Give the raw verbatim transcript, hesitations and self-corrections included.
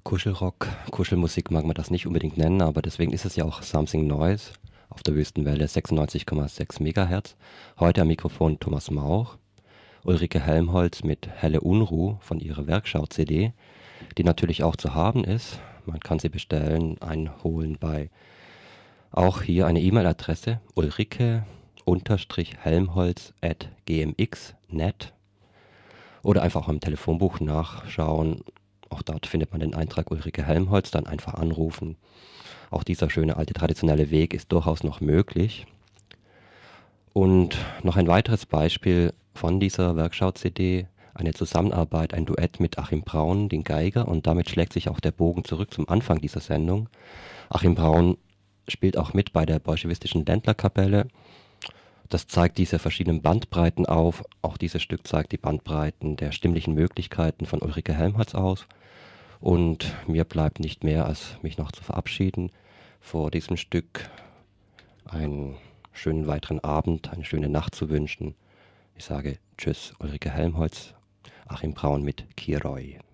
Kuschelrock, Kuschelmusik mag man das nicht unbedingt nennen, aber deswegen ist es ja auch Something Noise auf der Wüstenwelle sechsundneunzig Komma sechs Megahertz. Heute am Mikrofon Thomas Mauch, Ulrike Helmholtz mit Helle Unruh von ihrer Werkschau-C D, die natürlich auch zu haben ist. Man kann sie bestellen, einholen bei auch hier eine E-Mail-Adresse ulrike-helmholtz at gmx punkt net oder einfach im Telefonbuch nachschauen. Auch dort findet man den Eintrag Ulrike Helmholtz, dann einfach anrufen. Auch dieser schöne alte traditionelle Weg ist durchaus noch möglich. Und noch ein weiteres Beispiel von dieser Werkschau-C D, eine Zusammenarbeit, ein Duett mit Achim Braun, den Geiger, und damit schlägt sich auch der Bogen zurück zum Anfang dieser Sendung. Achim Braun spielt auch mit bei der bolschewistischen Ländlerkapelle. Das zeigt diese verschiedenen Bandbreiten auf. Auch dieses Stück zeigt die Bandbreiten der stimmlichen Möglichkeiten von Ulrike Helmholtz aus. Und mir bleibt nicht mehr, als mich noch zu verabschieden vor diesem Stück, einen schönen weiteren Abend, eine schöne Nacht zu wünschen. Ich sage Tschüss, Ulrike Helmholtz, Achim Braun mit Kiroi.